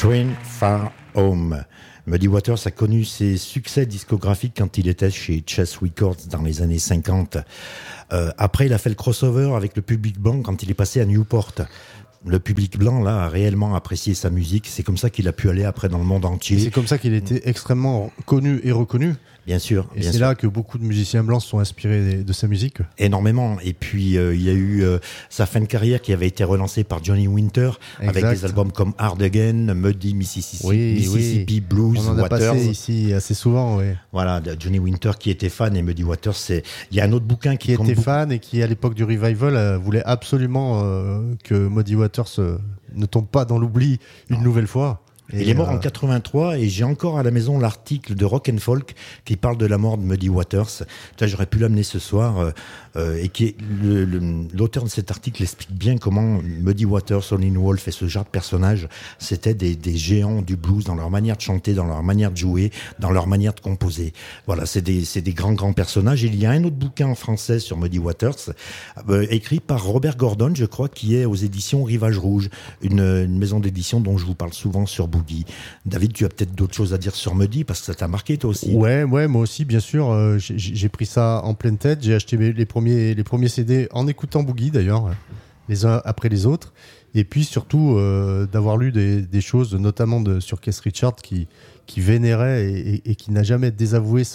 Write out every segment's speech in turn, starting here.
Train Far Home. Muddy Waters a connu ses succès discographiques quand il était chez Chess Records dans les années 50. Après, il a fait le crossover avec le public blanc quand il est passé à Newport. Le public blanc, là, a réellement apprécié sa musique. C'est comme ça qu'il a pu aller après dans le monde entier. Et c'est comme ça qu'il a été extrêmement connu et reconnu. Bien sûr. Et c'est là que beaucoup de musiciens blancs se sont inspirés de sa musique. Énormément. Et puis, il y a eu sa fin de carrière qui avait été relancée par Johnny Winter, avec des albums comme Hard Again, Muddy Mississippi Blues, on en a Waters. passé ici assez souvent, oui. Voilà, Johnny Winter qui était fan et Muddy Waters, il y a un autre bouquin qui était fan et qui, à l'époque du revival, voulait absolument que Muddy Waters ne tombe pas dans l'oubli une nouvelle fois. Il est mort en 83 et j'ai encore à la maison l'article de Rock and Folk qui parle de la mort de Muddy Waters. J'aurais pu l'amener ce soir et qui est l'auteur de cet article explique bien comment Muddy Waters, Howlin' Wolf et ce genre de personnages, c'était des géants du blues dans leur manière de chanter, dans leur manière de jouer, dans leur manière de composer. Voilà, c'est des grands personnages. Et il y a un autre bouquin en français sur Muddy Waters écrit par Robert Gordon, je crois, qui est aux éditions Rivage Rouge, une maison d'édition dont je vous parle souvent sur Boogie. David, tu as peut-être d'autres choses à dire sur Muddy parce que ça t'a marqué toi aussi. Ouais, moi aussi, bien sûr. J'ai pris ça en pleine tête. J'ai acheté les premiers CD en écoutant Boogie d'ailleurs, les uns après les autres. Et puis surtout d'avoir lu des choses, notamment sur Keith Richards qui vénérait et qui n'a jamais désavoué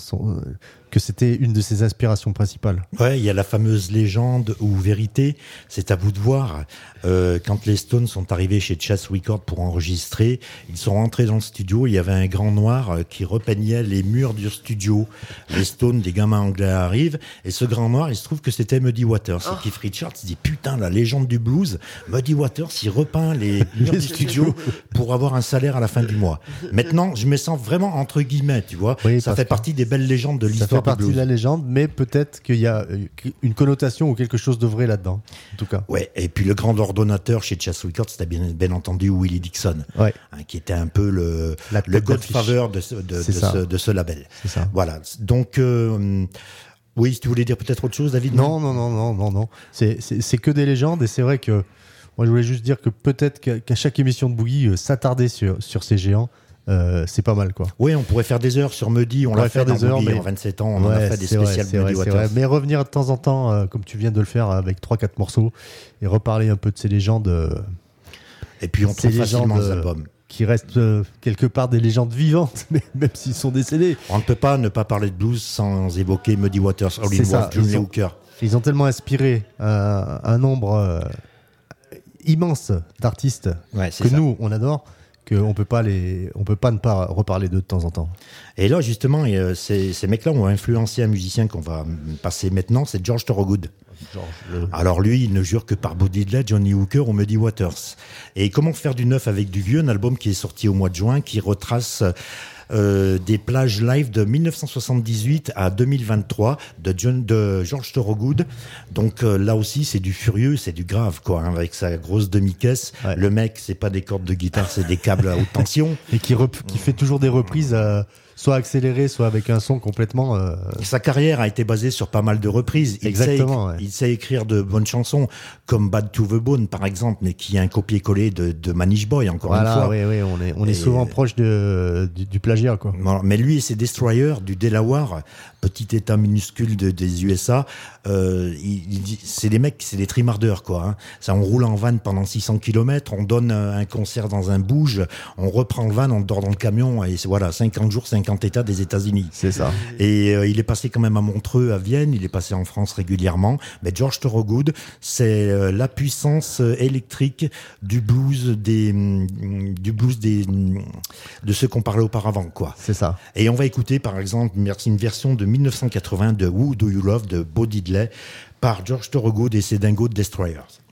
que c'était une de ses inspirations principales. Ouais, il y a la fameuse légende ou vérité, c'est à vous de voir. Quand les Stones sont arrivés chez Chess Records pour enregistrer, ils sont rentrés dans le studio, il y avait un grand noir qui repeignait les murs du studio. Les Stones, des gamins anglais arrivent, et ce grand noir, il se trouve que c'était Muddy Waters. Et Keith Richards dit, putain, la légende du blues, Muddy Waters, il repeint les murs du studio pour avoir un salaire à la fin du mois. Maintenant, je me sens vraiment entre guillemets, tu vois. Oui, ça fait partie des belles légendes de l'histoire. Ça fait partie de la légende, mais peut-être qu'il y a une connotation ou quelque chose de vrai là-dedans, en tout cas. Ouais, et puis le grand ordonnateur chez Chess Records, c'était bien entendu Willie Dixon, qui était un peu le godfather de ce label. C'est ça. Voilà, donc... oui, si tu voulais dire peut-être autre chose, David? Non. C'est que des légendes, et c'est vrai que moi je voulais juste dire que peut-être qu'à chaque émission de Boogie, s'attarder sur ces géants, c'est pas mal, quoi. Oui, on pourrait faire des heures sur Muddy, on l'a fait dans Boogie en 27 ans, on en a fait des spéciales Muddy Waters. Mais revenir de temps en temps, comme tu viens de le faire avec 3-4 morceaux, et reparler un peu de ces légendes. Et puis on trouve facilement les albums. Qui restent quelque part des légendes vivantes, mais même s'ils sont décédés. On ne peut pas ne pas parler de blues sans évoquer Muddy Waters, Howlin' Wolf, Johnny Hooker. Ils ont tellement inspiré un nombre immense d'artistes nous, on adore, qu'on peut pas ne pas reparler d'eux de temps en temps. Et là, justement, ces mecs-là ont influencé un musicien qu'on va passer maintenant, c'est George Thorogood. Alors lui, il ne jure que par Bo Diddley, Johnny Hooker ou Muddy Waters. Et comment faire du neuf avec du vieux, un album qui est sorti au mois de juin, qui retrace des plages live de 1978 à 2023 de George Thorogood. Donc là aussi, c'est du furieux, c'est du grave, quoi, hein, avec sa grosse demi-caisse. Ouais. Le mec, c'est pas des cordes de guitare, c'est des câbles à haute tension. Et qui fait toujours des reprises soit accéléré, soit avec un son complètement... Sa carrière a été basée sur pas mal de reprises. Il sait écrire de bonnes chansons, comme Bad to the Bone, par exemple, mais qui est un copier-coller de Manish Boy, encore une fois. Oui, on est souvent proche du plagiat, quoi. Mais lui et ses Destroyers du Delaware, petit état minuscule des USA, c'est des mecs, c'est des trimardeurs, quoi. Hein. Ça, on roule en van pendant 600 km, on donne un concert dans un bouge, on reprend le van, on dort dans le camion, et voilà, 50 jours, 50 États des États-Unis. C'est ça. Et il est passé quand même à Montreux, à Vienne, il est passé en France régulièrement. Mais George Thorogood, c'est la puissance électrique du blues de ceux qu'on parlait auparavant, quoi. C'est ça. Et on va écouter, par exemple, une version de 1980 de Who Do You Love de Bo Diddley par George Thorogood et ses Dingo Destroyers.